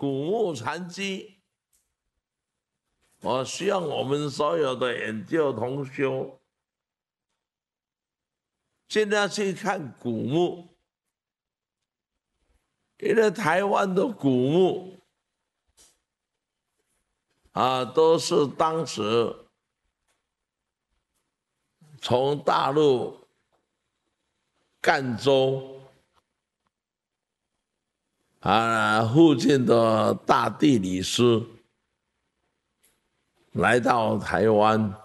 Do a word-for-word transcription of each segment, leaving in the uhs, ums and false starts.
古木禅机，我希望我们所有的研究同修，尽量去看古木，因为台湾的古木啊，都是当时从大陆赣州啊附近的大地理师来到台湾，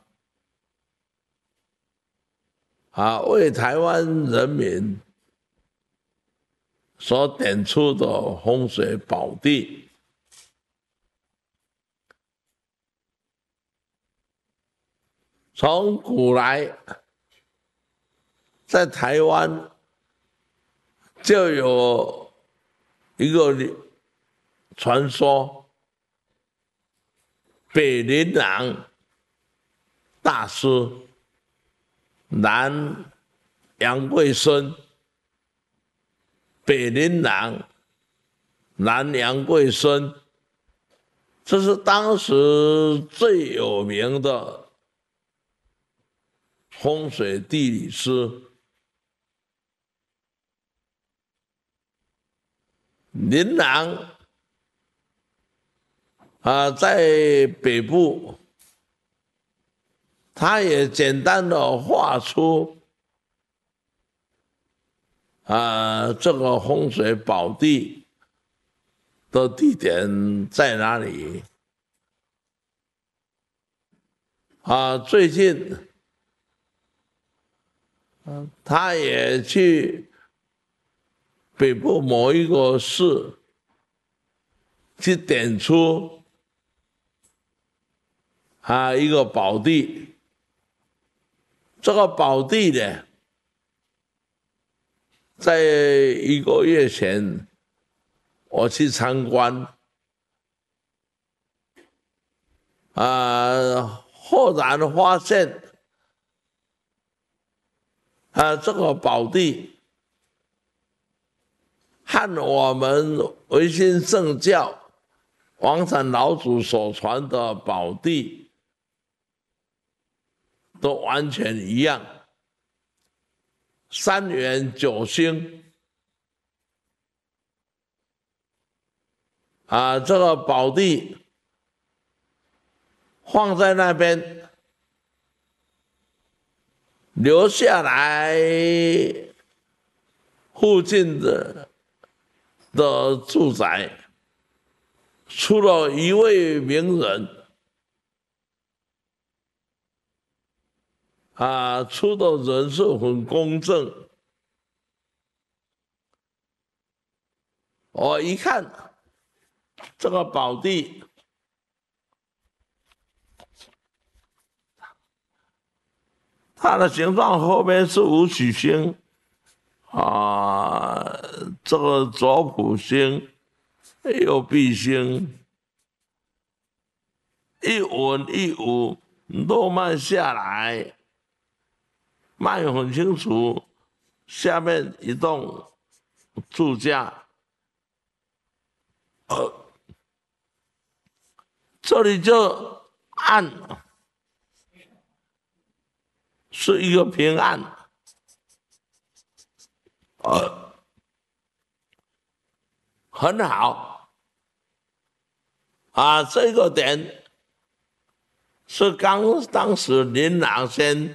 啊，为台湾人民所点出的风水宝地。从古来，在台湾就有一个传说，北林郎大师南杨贵生，北林郎南杨贵生，这是当时最有名的风水地理师。林郎啊，在北部，他也简单的画出啊这个风水宝地的地点在哪里啊？最近，他也去北部某一个市去点出啊一个宝地，这个宝地呢，在一个月前我去参观，啊，忽然发现啊这个宝地和我们维新圣教王禅老祖所传的宝地都完全一样，三元九星啊，这个宝地放在那边，留下来附近的的住宅，出了一位名人，啊，出的人是很公正。我一看这个宝地，它的形状后面是武曲星，啊，这个左辅星、右弼星，一文一武落漫下来，漫很清楚。下面一栋住家，呃，这里就暗，是一个平安，呃，很好啊，这个点是刚当时林郎先